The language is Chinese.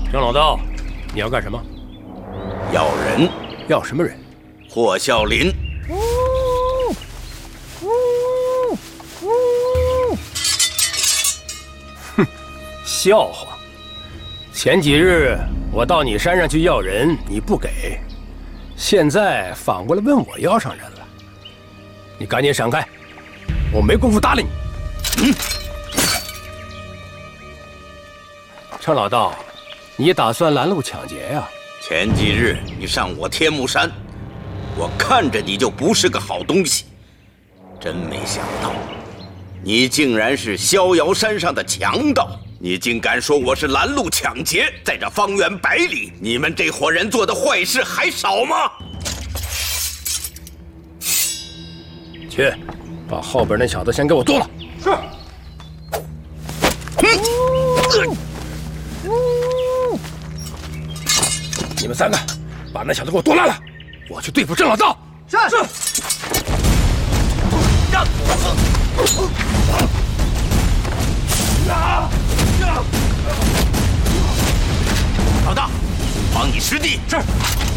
郑老道，你要干什么？ 要人。 要什么人？ 霍啸林。 哼，笑话！前几日我到你山上去要人，你不给，现在反过来问我要上人了。你赶紧闪开，我没工夫搭理你。郑老道，你打算拦路抢劫呀？ 前几日你上我天目山，我看着你就不是个好东西，真没想到，你竟然是逍遥山上的强盗！你竟敢说我是拦路抢劫！在这方圆100里，你们这伙人做的坏事还少吗？ 去，把后边那小子先给我剁了。是。你们3个把那小子给我剁烂了，我去对付郑老道。是。 老大，帮你师弟。是。